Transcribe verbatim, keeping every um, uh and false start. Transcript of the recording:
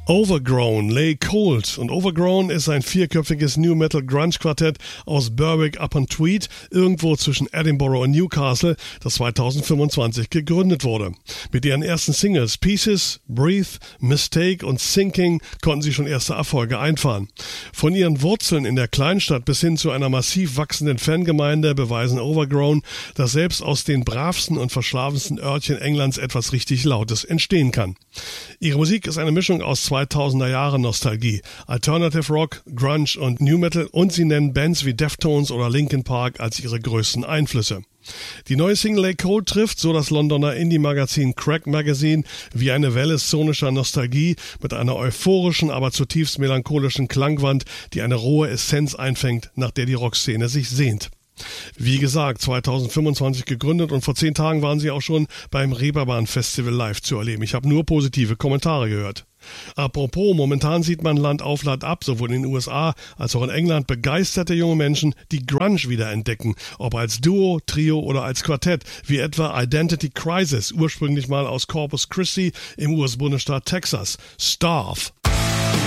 Overgrown, Lay Cold. Und Overgrown ist ein vierköpfiges New Metal Grunge Quartett aus Berwick-upon-Tweed, irgendwo zwischen Edinburgh und Newcastle, das zweitausendfünfundzwanzig gegründet wurde. Mit ihren ersten Singles Pieces, Breathe, Mistake und Sinking konnten sie schon erste Erfolge einfahren. Von ihren Wurzeln in der Kleinstadt bis hin zu einer massiv wachsenden Fangemeinde beweisen Overgrown, dass selbst aus den bravsten und verschlavensten Örtchen Englands etwas richtig Lautes entstehen kann. Ihre Musik ist eine Mischung aus zweitausender Jahre Nostalgie, Alternative Rock, Grunge und New Metal und sie nennen Bands wie Deftones oder Linkin Park als ihre größten Einflüsse. Die neue Single Lay Cold trifft, so das Londoner Indie-Magazin Crack Magazine, wie eine Welle sonischer Nostalgie mit einer euphorischen, aber zutiefst melancholischen Klangwand, die eine rohe Essenz einfängt, nach der die Rockszene sich sehnt. Wie gesagt, zweitausendfünfundzwanzig gegründet und vor zehn Tagen waren sie auch schon beim Reeperbahn Festival live zu erleben. Ich habe nur positive Kommentare gehört. Apropos, momentan sieht man Land auf Land ab, sowohl in den U S A als auch in England, begeisterte junge Menschen, die Grunge wieder entdecken, ob als Duo, Trio oder als Quartett, wie etwa Identity Crisis, ursprünglich mal aus Corpus Christi im U S-Bundesstaat Texas. Starve.